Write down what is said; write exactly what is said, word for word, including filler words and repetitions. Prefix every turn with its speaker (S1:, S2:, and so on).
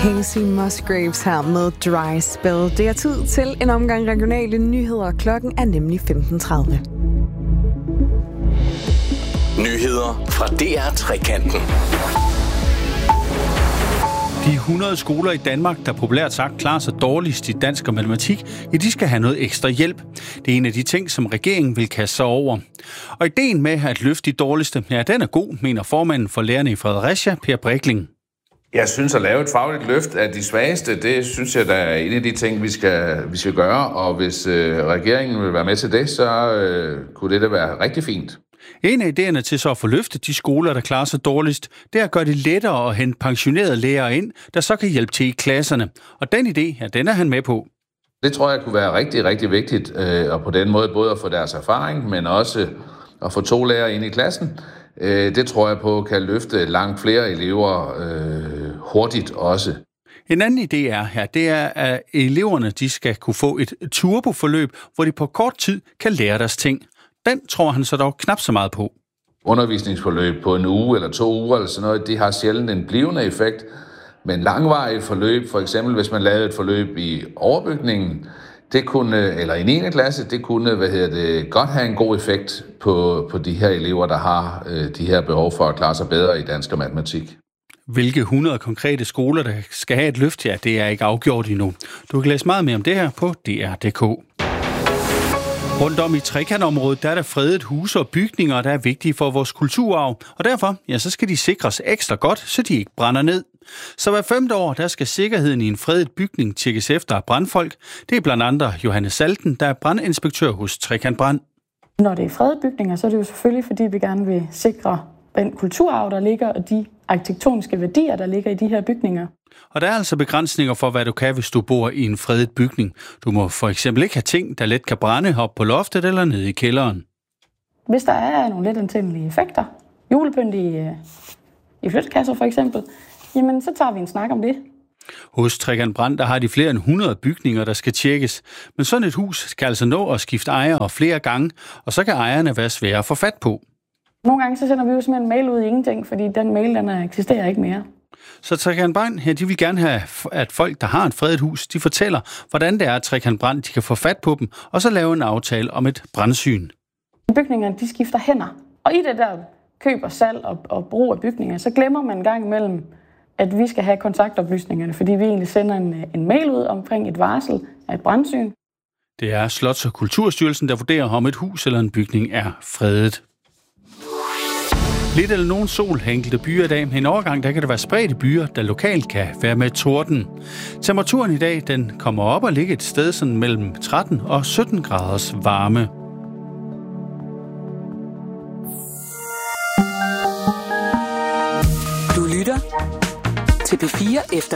S1: Casey Musgraves her med Dry Spell. Det er tid til en omgang regionale nyheder. Klokken er nemlig femten tredive.
S2: Nyheder fra D R Trekanten.
S3: De hundrede skoler i Danmark, der populært sagt klarer sig dårligst i dansk og matematik, ja, de skal have noget ekstra hjælp. Det er en af de ting, som regeringen vil kaste sig over. Og ideen med at løfte de dårligste, ja, den er god, mener formanden for lærerne i Fredericia, Per Brikling.
S4: Jeg synes, at lave et fagligt løft af de svageste, det synes jeg, der er en af de ting, vi skal, vi skal gøre. Og hvis øh, regeringen vil være med til det, så øh, kunne det da være rigtig fint.
S3: En af idéerne til så at få løftet de skoler, der klarer sig dårligst, det er at gøre det lettere at hente pensionerede lærere ind, der så kan hjælpe til i klasserne. Og den idé, ja, den er han med på.
S4: Det tror jeg kunne være rigtig, rigtig vigtigt, øh, og på den måde både at få deres erfaring, men også at få to lærere ind i klassen. Øh, det tror jeg på kan løfte langt flere elever øh, hurtigt også.
S3: En anden idé er her, det er, at eleverne de skal kunne få et turboforløb, hvor de på kort tid kan lære deres ting. Den tror han så dog knap så meget på.
S4: Undervisningsforløb på en uge eller to uger eller sådan noget, det har sjældent en blivende effekt. Men langvarigt forløb, for eksempel hvis man lavede et forløb i overbygningen, det kunne, eller i niende klasse, det kunne hvad hedder det, godt have en god effekt på, på de her elever, der har øh, de her behov for at klare sig bedre i dansk og matematik.
S3: Hvilke hundrede konkrete skoler, der skal have et løft, ja, det er ikke afgjort endnu. Du kan læse meget mere om det her på D R punktum d k. Rundt om i Trekantområdet, der er der fredet huse og bygninger, der er vigtige for vores kulturarv, og derfor ja, så skal de sikres ekstra godt, så de ikke brænder ned. Så hver femte år, der skal sikkerheden i en fredet bygning tjekkes efter af brandfolk. Det er blandt andet Johanne Salten, der er brandinspektør hos Trekant Brand.
S5: Når det er fredede bygninger, så er det jo selvfølgelig, fordi vi gerne vil sikre den kulturarv, der ligger, og de arkitektoniske værdier, der ligger i de her bygninger.
S3: Og der er altså begrænsninger for, hvad du kan, hvis du bor i en fredet bygning. Du må for eksempel ikke have ting, der let kan brænde op på loftet eller nede i kælderen.
S5: Hvis der er nogle let antændelige effekter, julepynt i, i flyttekasser for eksempel, jamen så tager vi en snak om det.
S3: Hos Trekant Brand, der har de flere end hundrede bygninger, der skal tjekkes. Men sådan et hus skal altså nå at skifte ejere flere gange, og så kan ejerne være svære at få fat på.
S5: Nogle gange så sender vi jo simpelthen en mail ud i ingenting, fordi den mail den eksisterer ikke mere.
S3: Så Trekant Brand, ja, de vil gerne have, at folk, der har et fredet hus, de fortæller, hvordan det er, at Trekant Brand, de kan få fat på dem, og så lave en aftale om et brandsyn.
S5: Bygningerne, de skifter hænder. Og i det der køb og salg og, og brug af bygninger, så glemmer man en gang imellem, at vi skal have kontaktoplysningerne, fordi vi egentlig sender en, en mail ud omkring et varsel af et brandsyn.
S3: Det er Slots- og Kulturstyrelsen, der vurderer, om et hus eller en bygning er fredet. Lidt eller nogen sol enkelte byer i dag. En overgang, der kan der være spredte byer, der lokalt kan være med torden. Temperaturen i dag, den kommer op og ligger et sted sådan mellem tretten og sytten graders varme.
S6: Du lytter til P fire efter